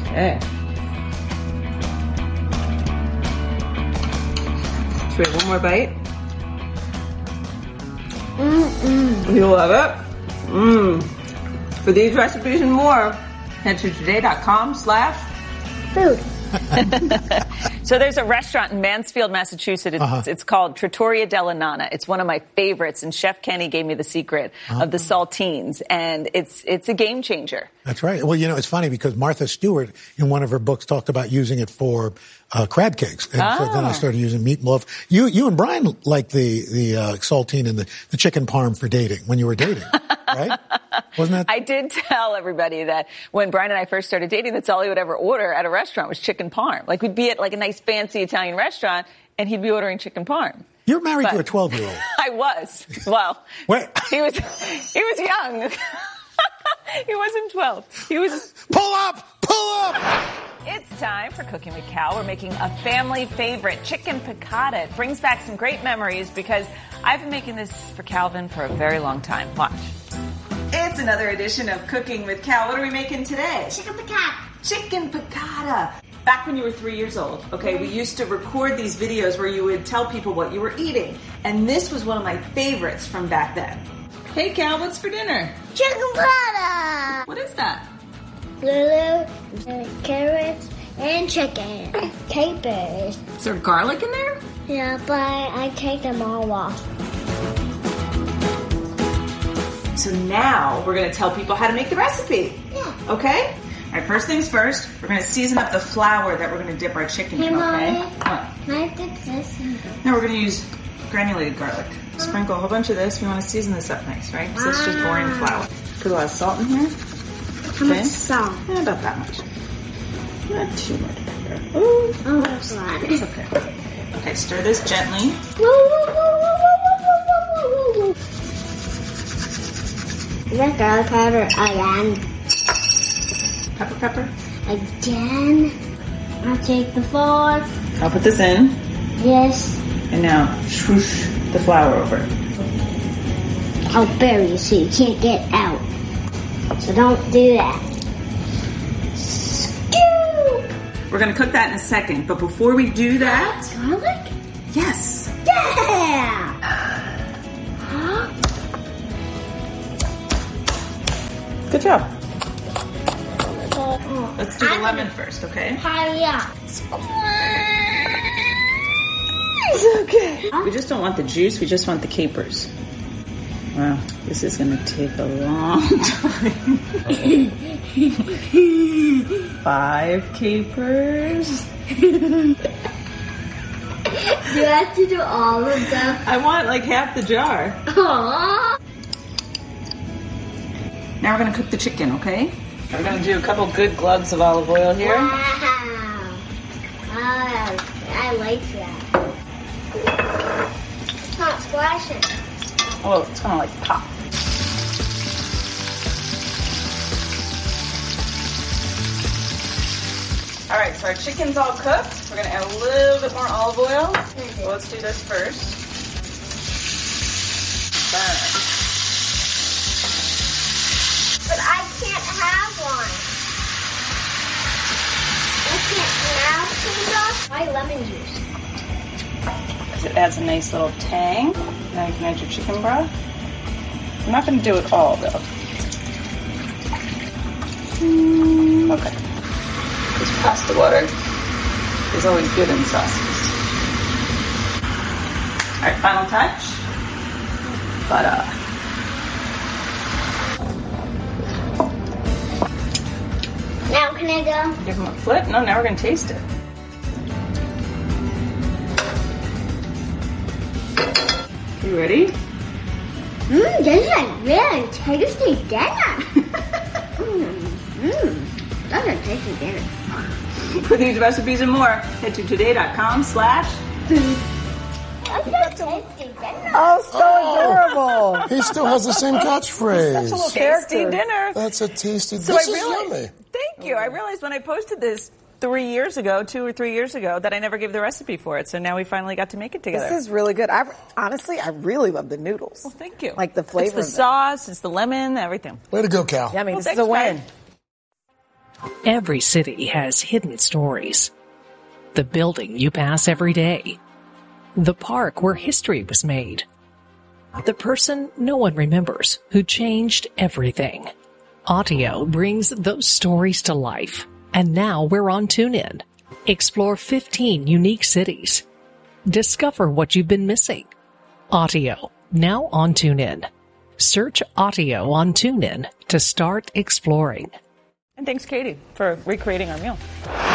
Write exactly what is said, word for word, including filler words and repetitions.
Okay. Should we have one more bite? Mm-mm. You love it? Mmm. For these recipes and more, head to today.com slash food. So there's a restaurant in Mansfield, Massachusetts. It's, uh-huh. it's called Trattoria della Nonna. It's one of my favorites, and Chef Kenny gave me the secret uh-huh. of the saltines, and it's it's a game changer. That's right. Well, you know, it's funny because Martha Stewart, in one of her books, talked about using it for uh, crab cakes. And oh. so then I started using meatloaf. You you and Brian liked the, the uh, saltine and the, the chicken parm for dating, when you were dating, right? Wasn't that? I did tell everybody that when Brian and I first started dating, that's all he would ever order at a restaurant was chicken parm. Like, we'd be at like a nice fancy Italian restaurant, and he'd be ordering chicken parm. You're married but to a twelve-year-old. I was. Well, Wait. he was he was young. He wasn't twelve. He was... Pull up! Pull up! It's time for Cooking with Cal. We're making a family favorite, chicken piccata. It brings back some great memories because I've been making this for Calvin for a very long time. Watch. It's another edition of Cooking with Cal. What are we making today? Chicken piccata. Chicken piccata. Back when you were three years old, okay, we used to record these videos where you would tell people what you were eating. And this was one of my favorites from back then. Hey, Cal, what's for dinner? Chicken piccata. What is that? Lulu, carrots, and chicken. Capers. Is there garlic in there? Yeah, but I take them all off. So now we're going to tell people how to make the recipe. Yeah. Okay? All right, first things first, we're going to season up the flour that we're going to dip our chicken Hey, in, okay? Mommy, What? can I dip this in? Now we're going to use granulated garlic. Sprinkle a whole bunch of this. We want to season this up nice, right? So it's just boring flour. Put a lot of salt in here. How much salt? Yeah, about that much. Not too much pepper. Ooh. Oh, that's a lot. It's okay. Okay, stir this gently. Woo, woo, woo, woo, woo, woo, woo, woo, woo. Is that garlic powder again? Pepper, pepper. Again. I'll take the fork. I'll put this in. Yes. And now, swoosh the flour over. I'll bury you so you can't get out. So don't do that. Scoop! We're going to cook that in a second, but before we do that... Garlic? Yes. Yeah! Good job. Let's do the lemon first, okay? Hiya. Okay. We just don't want the juice, we just want the capers. Wow, this is going to take a long time. Five capers. Do you have to do all of them? I want like half the jar. Aww. Now we're going to cook the chicken, okay? We're going to do a couple good glugs of olive oil here. Wow. Oh, I like that. It's not splashing. Oh, it's going to like pop. All right, so our chicken's all cooked. We're going to add a little bit more olive oil. So let's do this first. Burn. But I can't have one. I can't have Why lemon juice? Because it adds a nice little tang. Now you can add your chicken broth. I'm not going to do it all, though. Okay. This pasta water is always good in sauces. All right, final touch. Butter. Now can I go? Give them a flip. No, now we're going to taste it. You ready? Mmm, this is a really tasty dinner. Mmm, mmm, that's a tasty dinner. For these recipes and more, head to today.com slash food. That's a tasty dinner. Oh, so adorable. He still has the same catchphrase. Such a little Tasty character. dinner. That's a tasty. So this I is realized, yummy. Thank you. I realized when I posted this three years ago, two or three years ago, that I never gave the recipe for it. So now we finally got to make it together. This is really good. I honestly, I really love the noodles. Well, thank you. Like the flavor. It's the of them. sauce, it's the lemon, everything. Way to go, Cal. Yummy. Well, this thanks, is a win. Brian. Every city has hidden stories. The building you pass every day. The park where history was made. The person no one remembers who changed everything. Audio brings those stories to life. And now we're on TuneIn. Explore fifteen unique cities. Discover what you've been missing. Audio, now on TuneIn. Search Audio on TuneIn to start exploring. And thanks, Katie, for recreating our meal.